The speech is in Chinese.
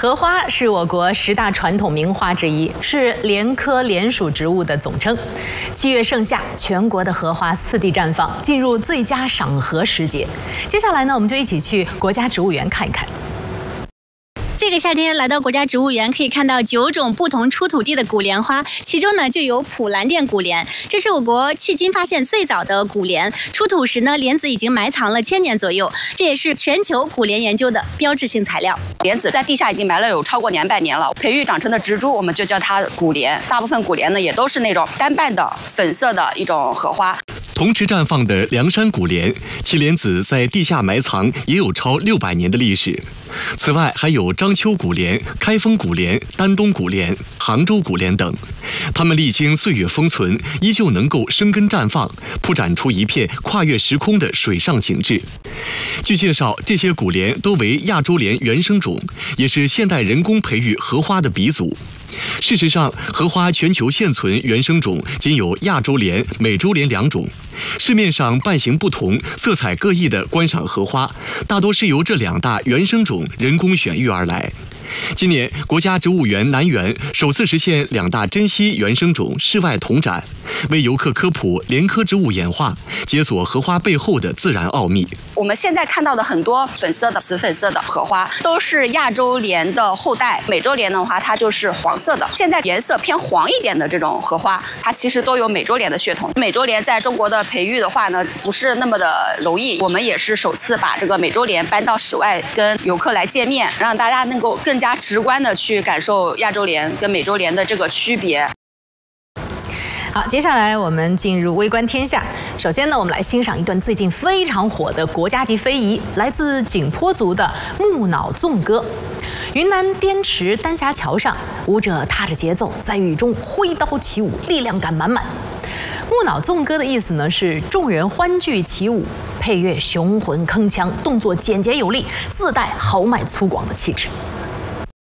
荷花是我国10大传统名花之一，是莲科莲属植物的总称。7月盛夏，全国的荷花四地绽放，进入最佳赏荷时节。接下来呢，我们就一起去国家植物园看一看。 这个夏天来到国家植物园，可以看到9种不同出土地的古莲花，其中呢就有普兰甸古莲，这是我国迄今发现最早的古莲。出土时呢，莲子已经埋藏了1000年左右，这也是全球古莲研究的标志性材料。 莲子在地下已经埋了有超过200年了，培育长成的植株，我们就叫它古莲。大部分古莲呢，也都是那种单瓣的粉色的一种荷花。 同时绽放的凉山古莲，其莲子在地下埋藏也有超600年的历史。此外，还有章丘古莲、开封古莲、丹东古莲、杭州古莲等，它们历经岁月封存，依旧能够生根绽放，铺展出一片跨越时空的水上景致。据介绍，这些古莲都为亚洲莲原生种，也是现代人工培育荷花的鼻祖。 事实上，荷花全球现存原生种仅有亚洲莲、美洲莲2种。市面上瓣形不同、色彩各异的观赏荷花，大多是由这2大原生种人工选育而来。 今年，国家植物园南园首次实现2大珍稀原生种室外同展，为游客科普莲科植物演化，解锁荷花背后的自然奥秘。 我们现在看到的很多粉色的、紫粉色的荷花，都是亚洲莲的后代。美洲莲的话，它就是黄色的。现在颜色偏黄一点的这种荷花，它其实都有美洲莲的血统。美洲莲在中国的培育的话呢，不是那么的容易。我们也是首次把这个美洲莲搬到室外，跟游客来见面，让大家能够更加直观的去感受亚洲莲跟美洲莲的这个区别。 好，接下来我们进入微观天下。首先呢，我们来欣赏一段最近非常火的国家级非遗，来自景颇族的木脑纵歌。云南滇池丹霞桥上，舞者踏着节奏，在雨中挥刀起舞，力量感满满。木脑纵歌的意思呢是众人欢聚起舞，配乐雄浑铿锵，动作简洁有力，自带豪迈粗犷的气质。